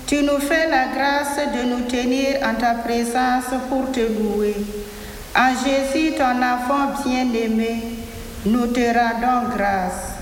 Tu nous fais la grâce de nous tenir en ta présence pour te louer. En Jésus, ton enfant bien-aimé, nous te rendons grâce.